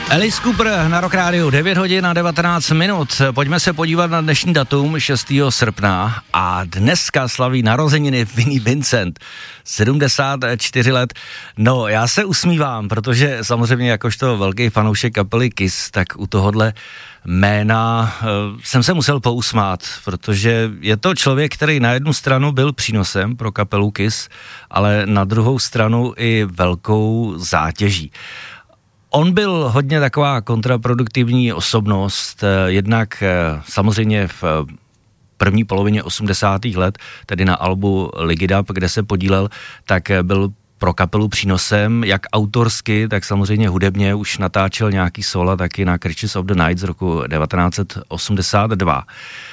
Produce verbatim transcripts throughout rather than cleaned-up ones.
Alice Cooper na Rock Rádiu, devět hodin a devatenáct minut. Pojďme se podívat na dnešní datum šestého srpna a dneska slaví narozeniny Vinnie Vincent, sedmdesát čtyři let. No, já se usmívám, protože samozřejmě jakožto velký fanoušek kapely Kiss, tak u tohodle jména uh, jsem se musel pousmát, protože je to člověk, který na jednu stranu byl přínosem pro kapelu Kiss, ale na druhou stranu i velkou zátěží. On byl hodně taková kontraproduktivní osobnost, jednak samozřejmě v první polovině osmdesátých let, tedy na albu Lick It Up, kde se podílel, tak byl pro kapelu přínosem, jak autorsky, tak samozřejmě hudebně, už natáčel nějaký sola taky na Creatures of the Night z roku devatenáct set osmdesát dva.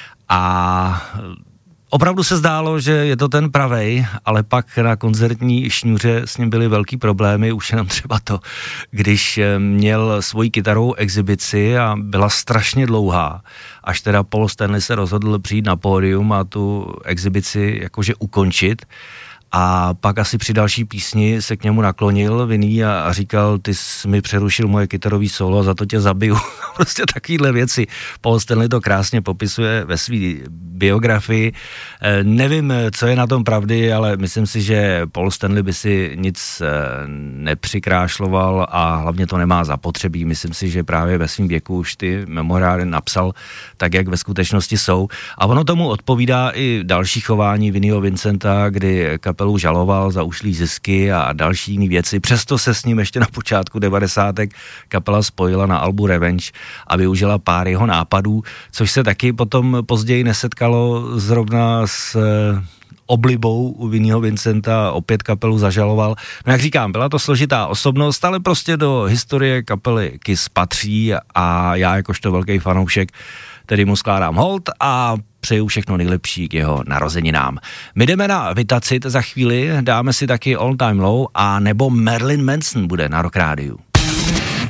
A opravdu se zdálo, že je to ten pravej, ale pak na koncertní šňůře s ním byly velký problémy, už jenom třeba to, když měl svoji kytarovou exibici a byla strašně dlouhá, až teda Paul Stanley se rozhodl přijít na pódium a tu exibici jakože ukončit. A pak asi při další písni se k němu naklonil Vinnie a, a říkal, ty jsi mi přerušil moje kytarový solo a za to tě zabiju. Prostě takovýhle věci. Paul Stanley to krásně popisuje ve své biografii. E, nevím, co je na tom pravdy, ale myslím si, že Paul Stanley by si nic e, nepřikrášloval a hlavně to nemá zapotřebí. Myslím si, že právě ve svém věku už ty memoáry napsal tak, jak ve skutečnosti jsou. A ono tomu odpovídá i další chování Vinnieho Vincenta, kdy kapelu žaloval za ušlý zisky a další jiné věci. Přesto se s ním ještě na počátku devadesátek kapela spojila na albu Revenge a využila pár jeho nápadů, což se taky potom později nesetkalo zrovna s oblibou u Vinnieho Vincenta, opět kapelu zažaloval. No jak říkám, byla to složitá osobnost, ale prostě do historie kapely Kiss patří a já jakožto velký fanoušek tedy mu skládám hold a přeju všechno nejlepší k jeho narozeninám. My jdeme na Vitacit za chvíli, dáme si taky All Time Low a nebo Marilyn Manson bude na Rock Rádiu.